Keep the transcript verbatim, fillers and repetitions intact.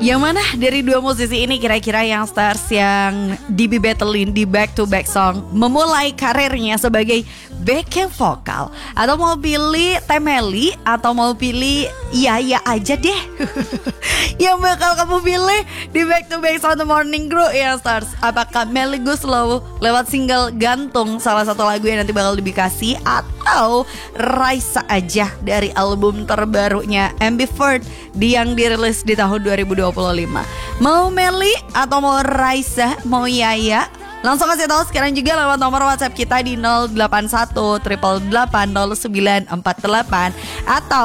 Yang mana dari dua musisi ini kira-kira yang stars yang di battlein di back to back song memulai karirnya sebagai backing vokal? Atau mau pilih Temeli atau mau pilih Yaya aja deh? Yang bakal kamu pilih di back to back song The Morning Crew ya stars? Apakah Melly Goeslaw lewat single Gantung, salah satu lagu yang nanti bakal dibikasi, atau Raisa aja dari album terbarunya Ambivert di yang dirilis di tahun dua ribu dua puluh lima? Mau Melly atau mau Raisa, mau Yaya? Langsung kasih tahu sekarang juga lewat nomor WhatsApp kita di nol delapan satu delapan delapan nol sembilan empat delapan atau